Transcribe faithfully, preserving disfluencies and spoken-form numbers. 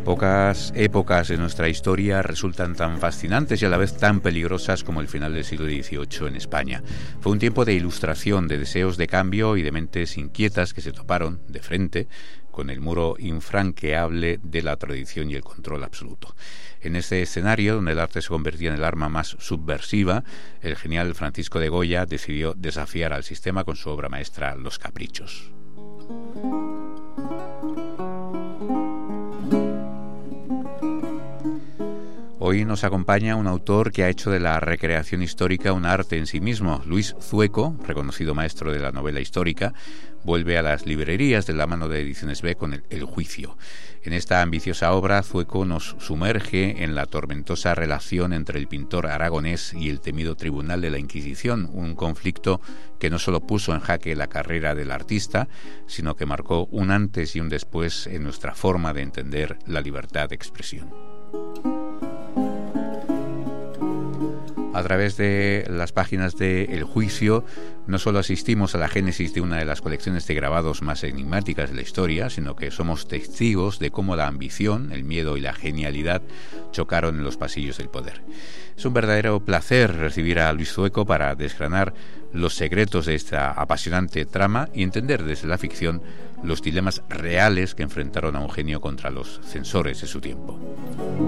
Pocas épocas de nuestra historia resultan tan fascinantes y a la vez tan peligrosas como el final del siglo dieciocho en España. Fue un tiempo de ilustración, de deseos de cambio y de mentes inquietas que se toparon de frente con el muro infranqueable de la tradición y el control absoluto. En este escenario, donde el arte se convertía en el arma más subversiva, el genial Francisco de Goya decidió desafiar al sistema con su obra maestra Los Caprichos. Hoy nos acompaña un autor que ha hecho de la recreación histórica un arte en sí mismo. Luis Zueco, reconocido maestro de la novela histórica, vuelve a las librerías de la mano de Ediciones B con el, el Juicio. En esta ambiciosa obra, Zueco nos sumerge en la tormentosa relación entre el pintor aragonés y el temido Tribunal de la Inquisición, un conflicto que no solo puso en jaque la carrera del artista, sino que marcó un antes y un después en nuestra forma de entender la libertad de expresión. A través de las páginas de El Juicio, no solo asistimos a la génesis de una de las colecciones de grabados más enigmáticas de la historia, sino que somos testigos de cómo la ambición, el miedo y la genialidad chocaron en los pasillos del poder. Es un verdadero placer recibir a Luis Zueco para desgranar los secretos de esta apasionante trama y entender desde la ficción los dilemas reales que enfrentaron a un genio contra los censores de su tiempo.